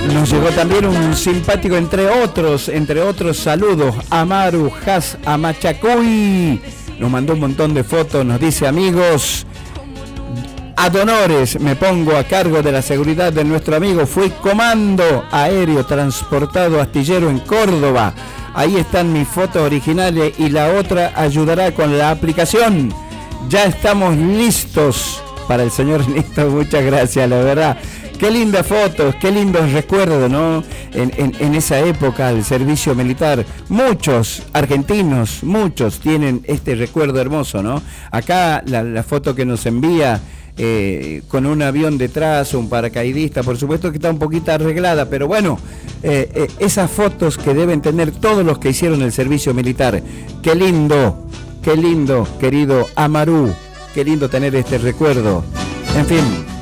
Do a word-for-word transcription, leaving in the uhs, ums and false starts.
Nos llegó también un simpático, entre otros, entre otros saludos, Amaru Has Amachacuy. Nos mandó un montón de fotos, nos dice: amigos, ad honores me pongo a cargo de la seguridad de nuestro amigo. Fui comando aéreo transportado astillero en Córdoba. Ahí están mis fotos originales y la otra ayudará con la aplicación. Ya estamos listos para el señor Néstor. Muchas gracias, la verdad. Qué lindas fotos, qué lindos recuerdos, ¿no? En, en, en esa época del servicio militar. Muchos argentinos, muchos tienen este recuerdo hermoso, ¿no? Acá la, la foto que nos envía eh, con un avión detrás, un paracaidista, por supuesto que está un poquito arreglada, pero bueno, eh, eh, esas fotos que deben tener todos los que hicieron el servicio militar. Qué lindo, qué lindo, querido Amaru, qué lindo tener este recuerdo. En fin.